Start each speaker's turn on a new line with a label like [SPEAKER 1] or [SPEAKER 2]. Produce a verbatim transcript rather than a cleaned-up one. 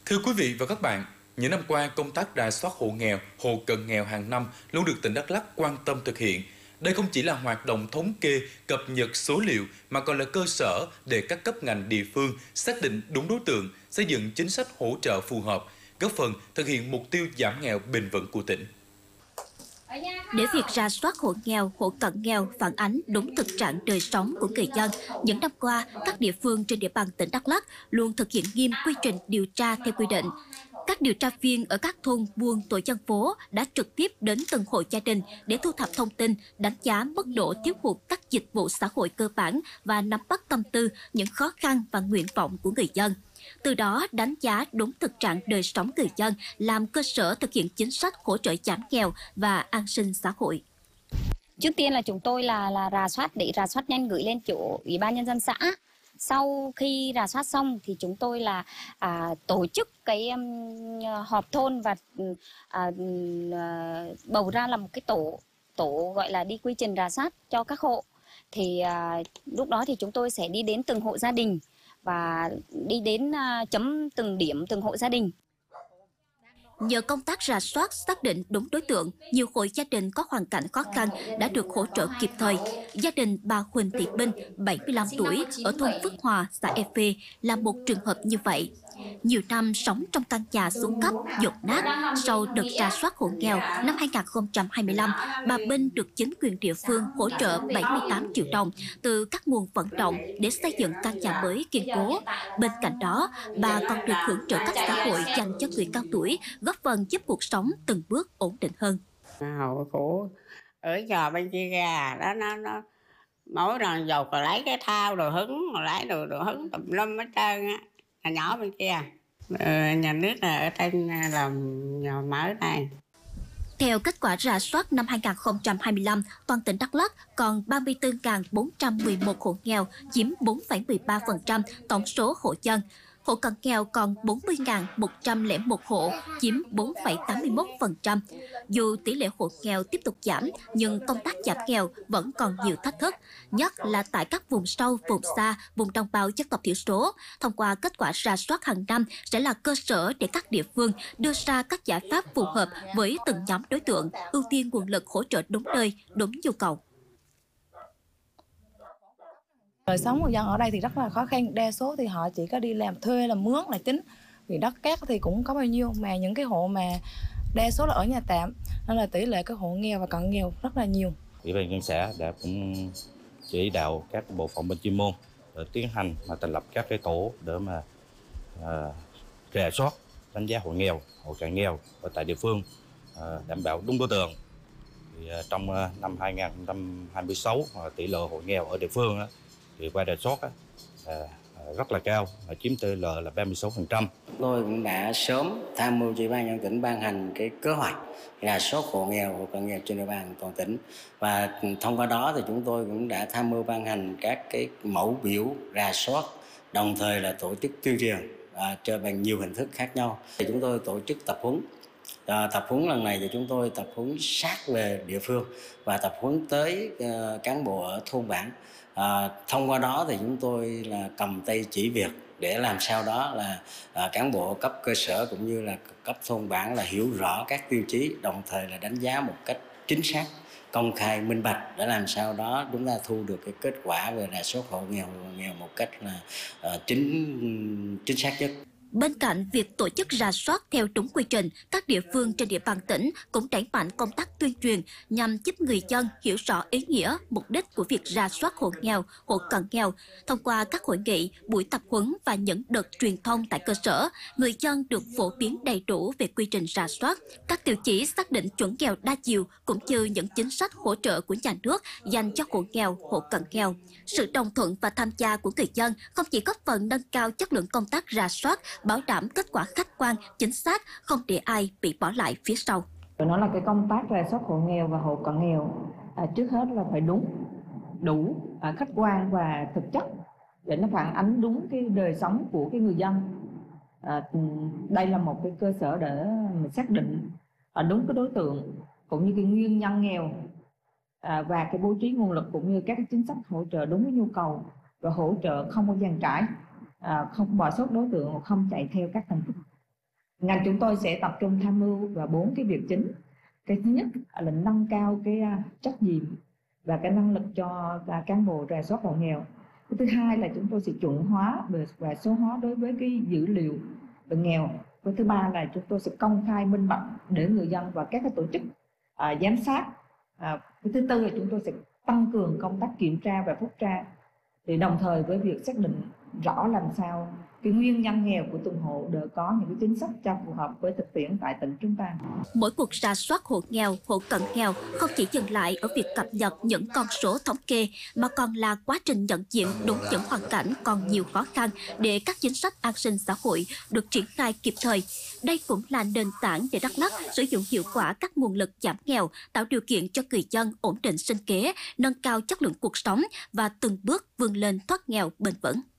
[SPEAKER 1] Thưa quý vị và các bạn, những năm qua, công tác rà soát hộ nghèo, hộ cận nghèo hàng năm luôn được tỉnh Đắk Lắk quan tâm thực hiện. Đây không chỉ là hoạt động thống kê, cập nhật số liệu mà còn là cơ sở để các cấp ngành địa phương xác định đúng đối tượng, xây dựng chính sách hỗ trợ phù hợp, góp phần thực hiện mục tiêu giảm nghèo bền vững của tỉnh.
[SPEAKER 2] Để việc rà soát hộ nghèo, hộ cận nghèo phản ánh đúng thực trạng đời sống của người dân, những năm qua, các địa phương trên địa bàn tỉnh Đắk Lắk luôn thực hiện nghiêm quy trình điều tra theo quy định. Các điều tra viên ở các thôn, buôn, tổ dân phố đã trực tiếp đến từng hộ gia đình để thu thập thông tin, đánh giá mức độ thiếu hụt các dịch vụ xã hội cơ bản và nắm bắt tâm tư, những khó khăn và nguyện vọng của người dân. Từ đó đánh giá đúng thực trạng đời sống người dân, làm cơ sở thực hiện chính sách hỗ trợ giảm nghèo và an sinh xã hội.
[SPEAKER 3] Trước tiên là chúng tôi là là rà soát để rà soát nhanh gửi lên chỗ Ủy ban Nhân dân xã. Sau khi rà soát xong thì chúng tôi là à, tổ chức cái um, họp thôn và à, à, bầu ra là một cái tổ tổ gọi là đi quy trình rà soát cho các hộ. Thì à, lúc đó thì chúng tôi sẽ đi đến từng hộ gia đình và đi đến uh, chấm từng điểm từng hộ gia đình.
[SPEAKER 2] Nhờ công tác rà soát xác định đúng đối tượng, nhiều hộ gia đình có hoàn cảnh khó khăn đã được hỗ trợ kịp thời. Gia đình bà Huỳnh Thị Binh, bảy mươi lăm tuổi, ở thôn Phước Hòa, xã E Phê là một trường hợp như vậy. Nhiều năm sống trong căn nhà xuống cấp, dột nát, sau đợt rà soát hộ nghèo năm hai nghìn không trăm hai mươi lăm, bà Binh được chính quyền địa phương hỗ trợ bảy mươi tám triệu đồng từ các nguồn vận động để xây dựng căn nhà mới kiên cố. Bên cạnh đó, bà còn được hưởng trợ cấp xã hội dành cho người cao tuổi, góp phần giúp cuộc sống từng bước ổn định hơn.
[SPEAKER 4] Hội phụ ở nhà bên kia ra đó, nó nó mỗi lần dầu còn lấy cái thao rồi hứng, rồi lấy đồ đồ hứng tùm lum hết trơn á. Nhà nhỏ bên kia, ờ, nhà nước là ở trên làm nhà mới này.
[SPEAKER 2] Theo kết quả rà soát năm hai nghìn không trăm hai mươi lăm, toàn tỉnh Đắk Lắk còn ba mươi tư nghìn bốn trăm mười một hộ nghèo, chiếm bốn phẩy mười ba phần trăm tổng số hộ dân. Hộ cận nghèo còn bốn mươi nghìn một trăm lẻ một hộ, chiếm bốn phẩy tám mươi mốt phần trăm. Dù tỷ lệ hộ nghèo tiếp tục giảm, nhưng công tác giảm nghèo vẫn còn nhiều thách thức, nhất là tại các vùng sâu, vùng xa, vùng đồng bào dân tộc thiểu số. Thông qua kết quả rà soát hàng năm sẽ là cơ sở để các địa phương đưa ra các giải pháp phù hợp với từng nhóm đối tượng, ưu tiên nguồn lực hỗ trợ đúng nơi, đúng nhu cầu.
[SPEAKER 5] Đời sống người dân ở đây thì rất là khó khăn, đa số thì họ chỉ có đi làm thuê, làm mướn là chính. Vì đất cát thì cũng có bao nhiêu, mà những cái hộ mà đa số là ở nhà tạm, nên là tỷ lệ cái hộ nghèo và cận nghèo rất là nhiều.
[SPEAKER 6] Ủy ban nhân xã đã cũng chỉ đạo các bộ phận bên chuyên môn để tiến hành mà thành lập các cái tổ để mà uh, rà soát, đánh giá hộ nghèo, hộ cận nghèo ở tại địa phương, uh, đảm bảo đúng đối tượng. Thì, uh, trong uh, năm hai nghìn không trăm hai mươi sáu, uh, tỷ lệ hộ nghèo ở địa phương uh, thì qua rà soát uh, rất là cao, chiếm tỷ lệ là ba mươi sáu phần trăm.
[SPEAKER 7] Tôi cũng đã sớm tham mưu cho Ủy ban nhân dân tỉnh ban hành cái kế hoạch rà soát hộ nghèo, hộ cận nghèo trên địa bàn toàn tỉnh, và thông qua đó thì chúng tôi cũng đã tham mưu ban hành các cái mẫu biểu rà soát, đồng thời là tổ chức tuyên truyền à, cho bằng nhiều hình thức khác nhau. Thì chúng tôi tổ chức tập huấn. À, tập huấn lần này thì chúng tôi tập huấn sát về địa phương và tập huấn tới uh, cán bộ ở thôn bản. À, thông qua đó thì chúng tôi là cầm tay chỉ việc để làm sao đó là à, cán bộ cấp cơ sở cũng như là cấp thôn bản là hiểu rõ các tiêu chí, đồng thời là đánh giá một cách chính xác, công khai, minh bạch để làm sao đó chúng ta thu được cái kết quả về rà soát hộ nghèo, hộ nghèo một cách là à, chính chính xác nhất.
[SPEAKER 2] Bên cạnh việc tổ chức rà soát theo đúng quy trình, các địa phương trên địa bàn tỉnh cũng đẩy mạnh công tác tuyên truyền nhằm giúp người dân hiểu rõ ý nghĩa, mục đích của việc rà soát hộ nghèo, hộ cận nghèo. Thông qua các hội nghị, buổi tập huấn và những đợt truyền thông tại cơ sở, người dân được phổ biến đầy đủ về quy trình rà soát, các tiêu chí xác định chuẩn nghèo đa chiều cũng như những chính sách hỗ trợ của nhà nước dành cho hộ nghèo, hộ cận nghèo. Sự đồng thuận và tham gia của người dân không chỉ góp phần nâng cao chất lượng công tác rà soát, bảo đảm kết quả khách quan, chính xác, không để ai bị bỏ lại phía sau.
[SPEAKER 8] Nó là cái công tác rà soát hộ nghèo và hộ cận nghèo, à, trước hết là phải đúng, đủ, à, khách quan và thực chất để nó phản ánh đúng cái đời sống của cái người dân. À, đây là một cái cơ sở để mình xác định à, đúng cái đối tượng cũng như cái nguyên nhân nghèo, à, và cái bố trí nguồn lực cũng như các cái chính sách hỗ trợ đúng với nhu cầu, và hỗ trợ không có dàn trải, à, không bỏ sót đối tượng, không chạy theo các thành tích. Ngành chúng tôi sẽ tập trung tham mưu vào bốn cái việc chính. Cái thứ nhất là nâng cao cái trách nhiệm và cái năng lực cho cán bộ rà soát hộ nghèo. Cái thứ hai là chúng tôi sẽ chuẩn hóa và số hóa đối với cái dữ liệu về nghèo. Cái thứ ba là chúng tôi sẽ công khai minh bạch để người dân và các cái tổ chức à, giám sát. À, cái thứ tư là chúng tôi sẽ tăng cường công tác kiểm tra và phúc tra, để đồng thời với việc xác định rõ làm sao cái nguyên nhân nghèo của từng hộ đều có những cái chính sách cho phù hợp với thực tiễn tại tỉnh chúng ta.
[SPEAKER 2] Mỗi cuộc rà soát hộ nghèo, hộ cận nghèo không chỉ dừng lại ở việc cập nhật những con số thống kê, mà còn là quá trình nhận diện đúng những hoàn cảnh còn nhiều khó khăn để các chính sách an sinh xã hội được triển khai kịp thời. Đây cũng là nền tảng để Đắk Lắk sử dụng hiệu quả các nguồn lực giảm nghèo, tạo điều kiện cho người dân ổn định sinh kế, nâng cao chất lượng cuộc sống và từng bước vươn lên thoát nghèo bền vững.